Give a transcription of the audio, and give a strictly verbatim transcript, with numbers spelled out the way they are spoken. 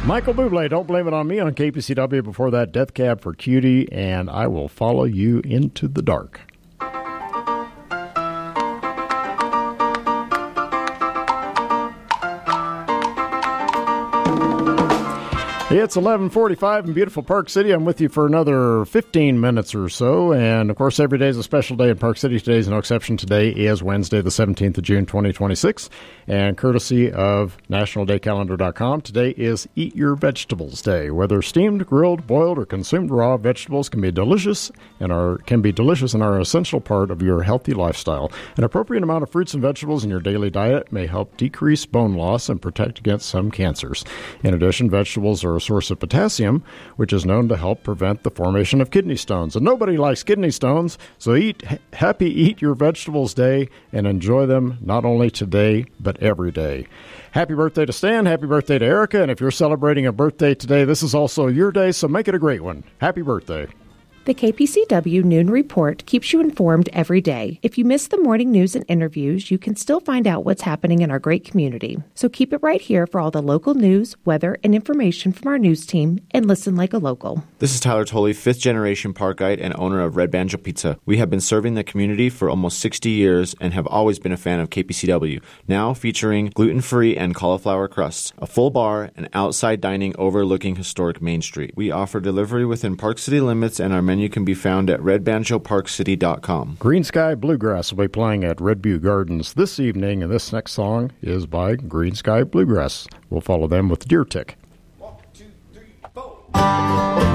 Michael Bublé, Don't Blame It on Me on K P C W. Before that, Death Cab for Cutie, and I Will Follow You Into the Dark. It's eleven forty-five in beautiful Park City. I'm with you for another fifteen minutes or so. And, of course, every day is a special day in Park City. Today is no exception. Today is Wednesday, the seventeenth of June, twenty twenty-six. And courtesy of national day calendar dot com, today is Eat Your Vegetables Day. Whether steamed, grilled, boiled, or consumed raw, vegetables can be delicious and are can be delicious and are an essential part of your healthy lifestyle. An appropriate amount of fruits and vegetables in your daily diet may help decrease bone loss and protect against some cancers. In addition, vegetables are a source of potassium, which is known to help prevent the formation of kidney stones. And nobody likes kidney stones, so eat happy Eat Your Vegetables Day and enjoy them not only today, but every day. Happy birthday to Stan, happy birthday to Erica, and if you're celebrating a birthday today, this is also your day, so make it a great one. Happy birthday. The K P C W Noon Report keeps you informed every day. If you miss the morning news and interviews, you can still find out what's happening in our great community. So keep it right here for all the local news, weather, and information from our news team, and listen like a local. This is Tyler Tolley, fifth generation park guide and owner of Red Banjo Pizza. We have been serving the community for almost sixty years and have always been a fan of K P C W, now featuring gluten-free and cauliflower crusts, a full bar, and outside dining overlooking historic Main Street. We offer delivery within Park City limits, and our menu can be found at red banjo park city dot com. Green Sky Bluegrass will be playing at Redview Gardens this evening, and this next song is by Green Sky Bluegrass. We'll follow them with Deer Tick. One, two, three, four.